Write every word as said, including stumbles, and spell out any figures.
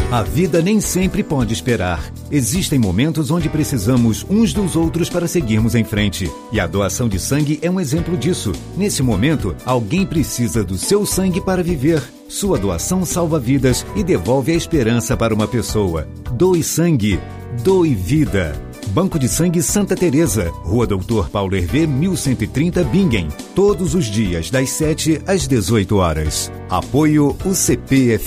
A vida nem sempre pode esperar. Existem momentos onde precisamos uns dos outros para seguirmos em frente. E a doação de sangue é um exemplo disso. Nesse momento, alguém precisa do seu sangue para viver. Sua doação salva vidas e devolve a esperança para uma pessoa. Doe sangue. Doe vida. Banco de Sangue Santa Teresa, Rua Doutor Paulo Hervé, mil cento e trinta, Bingen. Todos os dias, das sete às dezoito horas. Apoio U C P F